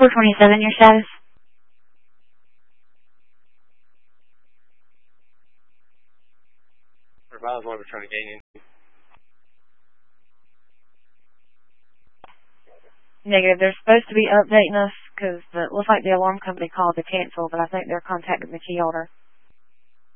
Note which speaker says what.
Speaker 1: 427, your status?
Speaker 2: Miles, what we're trying to gain in.
Speaker 1: Negative. They're supposed to be updating us because it looks like the alarm company called to cancel, but I think they're contacting the key holder.